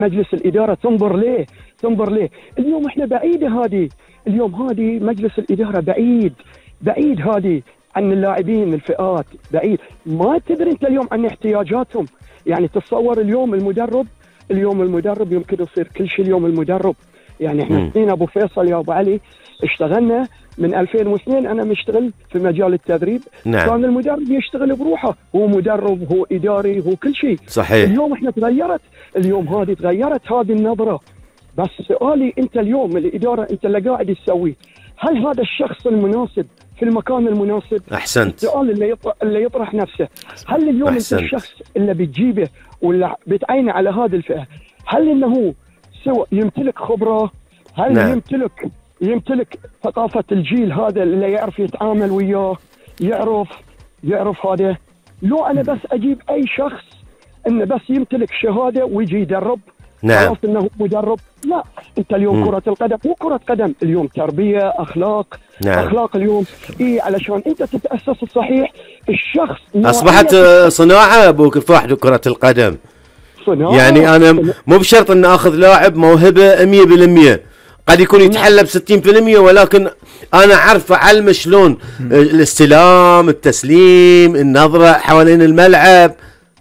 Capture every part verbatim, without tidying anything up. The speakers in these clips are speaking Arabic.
مجلس الاداره تنظر ليه تنظر ليه اليوم احنا بعيده هذه اليوم هذه مجلس الاداره بعيد بعيد هذه عن اللاعبين الفئات بعيد. ما تدري انت اليوم عن احتياجاتهم. يعني تتصور اليوم المدرب اليوم المدرب يمكن يصير كل شيء اليوم المدرب. يعني احنا سنين ابو فيصل يا ابو علي اشتغلنا من ألفين واثنين انا مشتغل في مجال التدريب. نعم. كان المدرب يشتغل بروحه، هو مدرب هو اداري هو كل شيء. صحيح. اليوم احنا تغيرت اليوم هذه تغيرت هذه النظره. بس سؤالي انت اليوم الاداره انت اللي قاعد تسويه، هل هذا الشخص المناسب في المكان المناسب؟ احسنت. السؤال اللي يطرح اللي يطرح نفسه، هل اليوم أحسنت. انت الشخص اللي بتجيبه ولا بتعينه على هذه الفئه، هل انه هو سوى يمتلك خبره؟ هل نعم. يمتلك يمتلك ثقافه الجيل هذا اللي يعرف يتعامل وياه، يعرف يعرف هذا؟ لو انا بس اجيب اي شخص انه بس يمتلك شهاده ويجي يدرب، نعم. خلاص انه مدرب؟ لا، انت اليوم مم. كره القدم مو كره قدم، اليوم تربيه اخلاق. نعم. اخلاق اليوم اي علشان انت تتاسس الصحيح الشخص. اصبحت صناعه ابو كفاح كره القدم. صناعة. يعني انا مو بشرط ان اخذ لاعب موهبه مية بالمية، قد يكون يتحلى ب ستين بالمية، ولكن انا اعرف اعلمه شلون الاستلام، التسليم، النظره حوالين الملعب.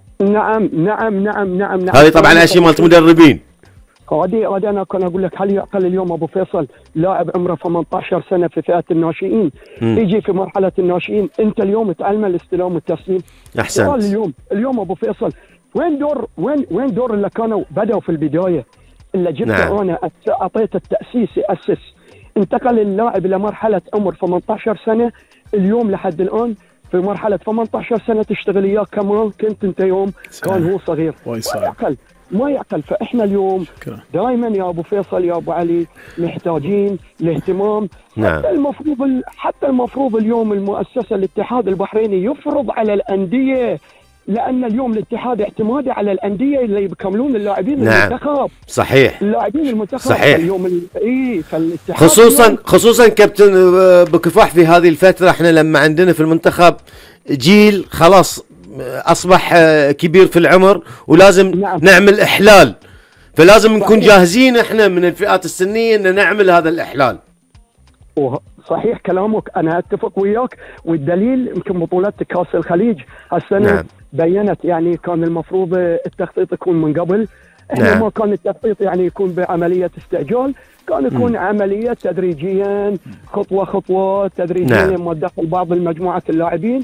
نعم نعم نعم نعم نعم. هذه طبعا اشياء مالت مدربين. هذه هذه انا كان اقول لك، هل يعقل اليوم ابو فيصل لاعب عمره ثمانية عشر سنه في فئه الناشئين يجي في مرحله الناشئين انت اليوم تعلمه الاستلام والتسليم؟ احسنت. سؤال اليوم اليوم ابو فيصل، وين دور وين وين دور اللي كانوا بدأوا في البدايه اللي جبته؟ نعم. انا اعطيت التاسيس ياسس، انتقل اللاعب الى مرحله عمر ثمانية عشر سنه، اليوم لحد الان في مرحله ثمانية عشر سنه تشتغل اياه كما كنت انت يوم كان هو صغير. ما يعقل ما يعقل. فاحنا اليوم دائما يا ابو فيصل يا ابو علي محتاجين الاهتمام. نعم. حتى المفروض حتى المفروض اليوم المؤسسه الاتحاد البحريني يفرض على الانديه، لان اليوم الاتحاد اعتماده على الانديه اللي يكملون اللاعبين. نعم. المنتخب. صحيح. اللاعبين المنتخب. صحيح. اليوم ال... اي فالاتحاد خصوصا اليوم... خصوصا كابتن بكفاح في هذه الفتره احنا لما عندنا في المنتخب جيل خلاص اصبح كبير في العمر ولازم نعم. نعمل احلال، فلازم نكون صحيح. جاهزين احنا من الفئات السنيه ان نعمل هذا الاحلال. صحيح كلامك، انا اتفق وياك. والدليل يمكن بطولات كاس الخليج هالسنه نعم. بينت، يعني كان المفروض التخطيط يكون من قبل. احنا نعم. ما كان التخطيط يعني يكون بعمليه استعجال، كان يكون م. عمليه تدريجيا خطوه خطوه تدريجيا. نعم. لما تدخل بعض المجموعات اللاعبين،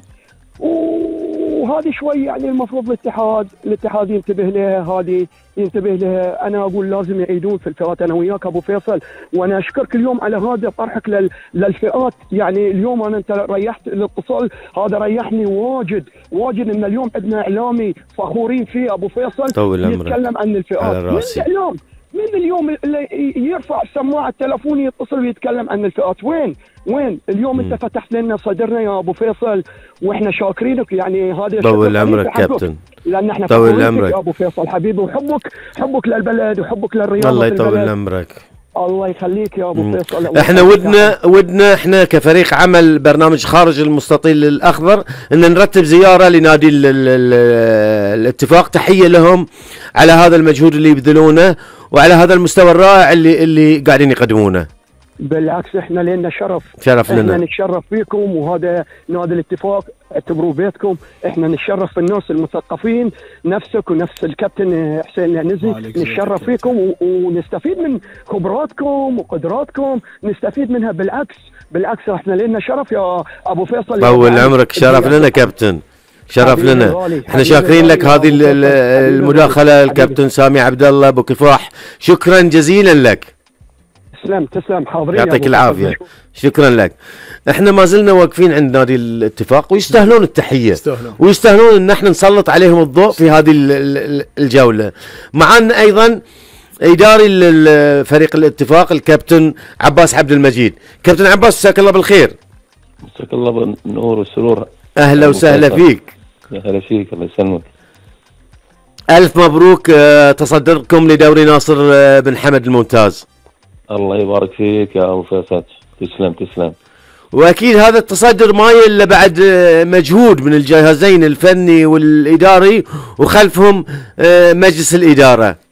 وهذه شوي يعني المفروض الاتحاد الاتحاد ينتبه لها، هذه ينتبه لها. انا اقول لازم يعيدون في الفئات. انا وياك ابو فيصل، وانا اشكرك اليوم على هذا طرحك لل... للفئات. يعني اليوم انا انت ريحت الاتصال هذا، ريحني واجد واجد ان اليوم عندنا اعلامي فخورين فيه ابو فيصل يتكلم عن الفئات. من الاعلام من اليوم اللي يرفع سماعه التلفون يتصل ويتكلم عن الفئات؟ وين وين اليوم؟ م. انت فتحت لنا صدرنا يا ابو فيصل، واحنا شاكرينك. يعني هذا طول عمرك كابتن، لان احنا طول عمرك يا ابو فيصل حبيبي، وحبك حبك للبلد وحبك للرياضه. الله يطول عمرك. الله يخليك يا ابو فيصل. احنا ودنا ودنا احنا كفريق عمل برنامج خارج المستطيل الاخضر ان نرتب زياره لنادي ال ال ال الاتفاق. تحيه لهم على هذا المجهود اللي يبذلونه وعلى هذا المستوى الرائع اللي اللي قاعدين يقدمونه. بالعكس احنا لنا شرف شرف لنا. احنا نتشرف فيكم، وهذا نادي الاتفاق اعتبروه بيتكم. احنا نتشرف في الناس المثقفين نفسك ونفس الكابتن حسين نزي، نتشرف فيكم ونستفيد من خبراتكم وقدراتكم، نستفيد منها. بالعكس بالعكس احنا لنا شرف يا ابو فيصل. طول عمرك، شرف لنا كابتن، شرف لنا. احنا شاكرين لك هذه المداخله الكابتن سامي عبد الله ابو كفاح، شكرا جزيلا لك. تسلم تسلم حاضرين. يعطيك العافيه، شكرا لك. احنا ما زلنا واقفين عند نادي الاتفاق ويستاهلون التحيه، يستهلون. ويستاهلون ان احنا نسلط عليهم الضوء في هذه الجوله. معنا ايضا اداري فريق الاتفاق الكابتن عباس عبد المجيد. كابتن عباس مساك الله بالخير. مساك الله بالنور والسرور. اهلا وسهلا فيك. اهلا فيك، الله يسلمك. الف مبروك تصدركم لدوري ناصر بن حمد الممتاز. الله يبارك فيك يا ابو فيصل، تسلم تسلم. واكيد هذا التصدر ما الا بعد مجهود من الجهازين الفني والاداري، وخلفهم مجلس الاداره.